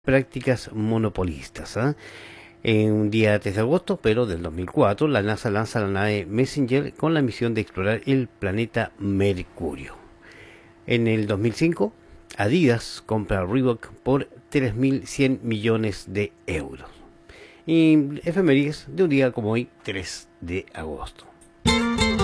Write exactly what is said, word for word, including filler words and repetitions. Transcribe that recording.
prácticas monopolistas. ¿eh? En un día tres de agosto, pero del dos mil cuatro, la NASA lanza la nave Messenger con la misión de explorar el planeta Mercurio. En el dos mil cinco, Adidas compra Reebok por tres mil cien millones de euros. Y efemérides de un día como hoy, tres de agosto.